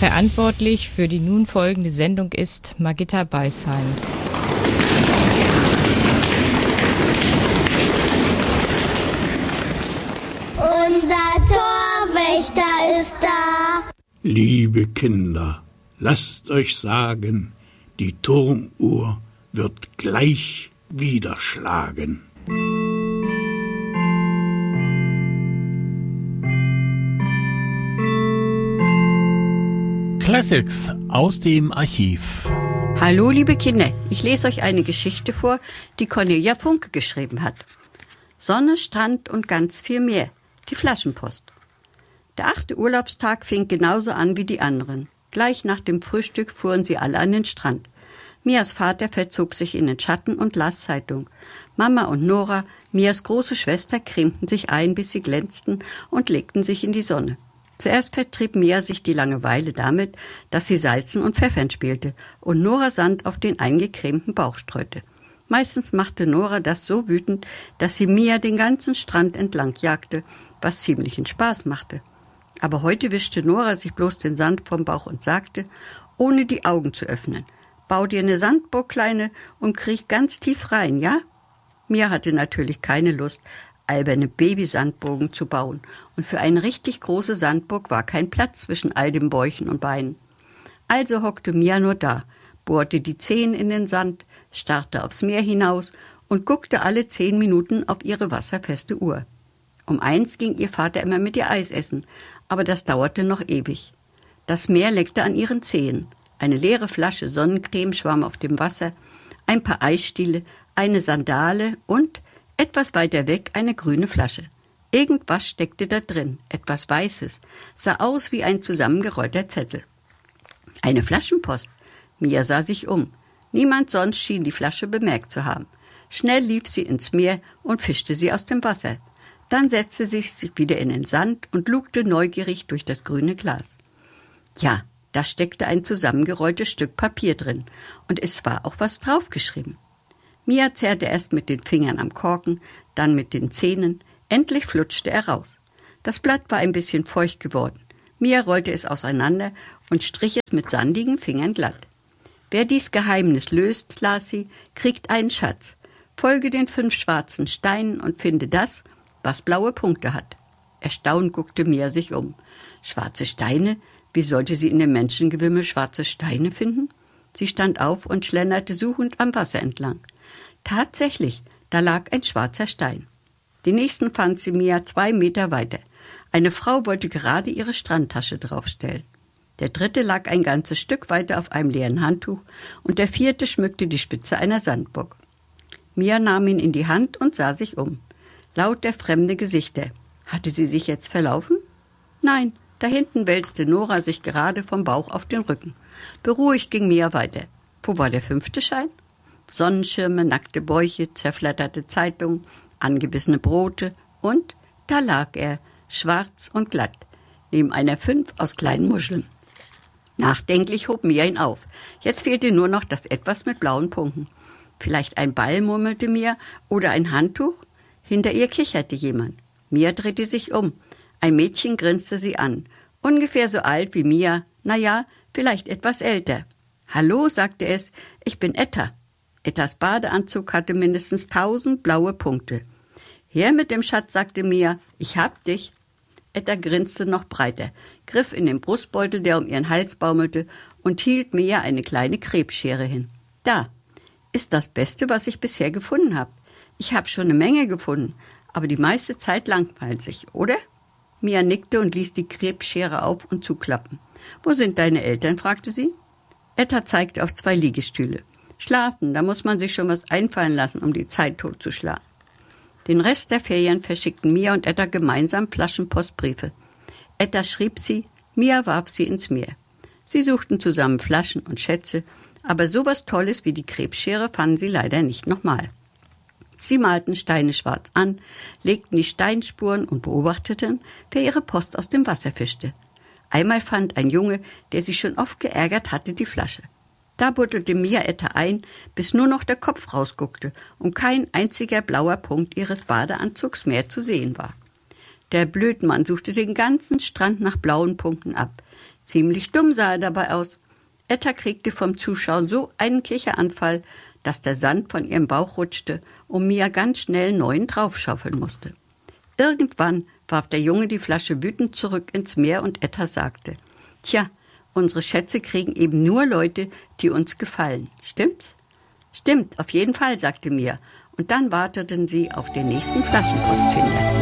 Verantwortlich für die nun folgende Sendung ist Margitta Beisheim. Unser Torwächter ist da. Liebe Kinder, lasst euch sagen, die Turmuhr wird gleich wieder schlagen. Classics aus dem Archiv. Hallo liebe Kinder, ich lese euch eine Geschichte vor, die Cornelia Funke geschrieben hat. Sonne, Strand und ganz viel mehr. Die Flaschenpost. Der 8. Urlaubstag fing genauso an wie die anderen. Gleich nach dem Frühstück fuhren sie alle an den Strand. Mias Vater verzog sich in den Schatten und las Zeitung. Mama und Nora, Mias große Schwester, cremten sich ein, bis sie glänzten und legten sich in die Sonne. Zuerst vertrieb Mia sich die Langeweile damit, dass sie Salzen und Pfeffern spielte und Nora Sand auf den eingecremten Bauch streute. Meistens machte Nora das so wütend, dass sie Mia den ganzen Strand entlang jagte, was ziemlichen Spaß machte. Aber heute wischte Nora sich bloß den Sand vom Bauch und sagte, ohne die Augen zu öffnen, bau dir eine Sandburg, Kleine, und kriech ganz tief rein, ja? Mia hatte natürlich keine Lust, alberne Babysandburgen zu bauen, und für eine richtig große Sandburg war kein Platz zwischen all den Bäuchen und Beinen. Also hockte Mia nur da, bohrte die Zehen in den Sand, starrte aufs Meer hinaus und guckte alle 10 Minuten auf ihre wasserfeste Uhr. Um 1 ging ihr Vater immer mit ihr Eis essen, aber das dauerte noch ewig. Das Meer leckte an ihren Zehen. Eine leere Flasche Sonnencreme schwamm auf dem Wasser, ein paar Eisstiele, eine Sandale und, etwas weiter weg, eine grüne Flasche. Irgendwas steckte da drin, etwas Weißes, sah aus wie ein zusammengerollter Zettel. Eine Flaschenpost. Mia sah sich um. Niemand sonst schien die Flasche bemerkt zu haben. Schnell lief sie ins Meer und fischte sie aus dem Wasser. Dann setzte sie sich wieder in den Sand und lugte neugierig durch das grüne Glas. Ja, da steckte ein zusammengerolltes Stück Papier drin und es war auch was draufgeschrieben. Mia zerrte erst mit den Fingern am Korken, dann mit den Zähnen. Endlich flutschte er raus. Das Blatt war ein bisschen feucht geworden. Mia rollte es auseinander und strich es mit sandigen Fingern glatt. Wer dies Geheimnis löst, las sie, kriegt einen Schatz. Folge den 5 schwarzen Steinen und finde das, was blaue Punkte hat. Erstaunt guckte Mia sich um. Schwarze Steine? Wie sollte sie in dem Menschengewimmel schwarze Steine finden? Sie stand auf und schlenderte suchend am Wasser entlang. Tatsächlich, da lag ein schwarzer Stein. Den nächsten fand sie Mia 2 Meter weiter. Eine Frau wollte gerade ihre Strandtasche draufstellen. Der 3. lag ein ganzes Stück weiter auf einem leeren Handtuch und der 4. schmückte die Spitze einer Sandburg. Mia nahm ihn in die Hand und sah sich um. Lauter fremde Gesichter. Hatte sie sich jetzt verlaufen? Nein, da hinten wälzte Nora sich gerade vom Bauch auf den Rücken. Beruhigt ging Mia weiter. Wo war der 5. Schein? Sonnenschirme, nackte Bäuche, zerflatterte Zeitungen, angebissene Brote und da lag er, schwarz und glatt, neben einer 5 aus kleinen Muscheln. Nachdenklich hob Mia ihn auf. Jetzt fehlte nur noch das Etwas mit blauen Punkten. Vielleicht ein Ball, murmelte Mia, oder ein Handtuch? Hinter ihr kicherte jemand. Mia drehte sich um. Ein Mädchen grinste sie an. Ungefähr so alt wie Mia, naja, vielleicht etwas älter. »Hallo«, sagte es, »ich bin Etta.« Ettas Badeanzug hatte mindestens 1000 blaue Punkte. »Her mit dem Schatz«, sagte Mia, »ich hab dich.« Etta grinste noch breiter, griff in den Brustbeutel, der um ihren Hals baumelte, und hielt Mia eine kleine Krebsschere hin. »Da, ist das Beste, was ich bisher gefunden habe. Ich habe schon eine Menge gefunden, aber die meiste Zeit langweilt sich, oder?« Mia nickte und ließ die Krebsschere auf und zuklappen. »Wo sind deine Eltern?«, fragte sie. Etta zeigte auf 2 Liegestühle. »Schlafen, da muss man sich schon was einfallen lassen, um die Zeit totzuschlagen.« Den Rest der Ferien verschickten Mia und Etta gemeinsam Flaschenpostbriefe. Etta schrieb sie, Mia warf sie ins Meer. Sie suchten zusammen Flaschen und Schätze, aber sowas Tolles wie die Krebsschere fanden sie leider nicht nochmal. Sie malten Steine schwarz an, legten die Steinspuren und beobachteten, wer ihre Post aus dem Wasser fischte. Einmal fand ein Junge, der sich schon oft geärgert hatte, die Flasche. Da buddelte Mia Etta ein, bis nur noch der Kopf rausguckte und kein einziger blauer Punkt ihres Badeanzugs mehr zu sehen war. Der Blödmann suchte den ganzen Strand nach blauen Punkten ab. Ziemlich dumm sah er dabei aus. Etta kriegte vom Zuschauen so einen Kicheranfall, dass der Sand von ihrem Bauch rutschte und Mia ganz schnell neuen draufschaufeln musste. Irgendwann warf der Junge die Flasche wütend zurück ins Meer und Etta sagte: »Tja, unsere Schätze kriegen eben nur Leute, die uns gefallen. Stimmt's?« »Stimmt, auf jeden Fall«, sagte Mia. Und dann warteten sie auf den nächsten Flaschenpostfinder.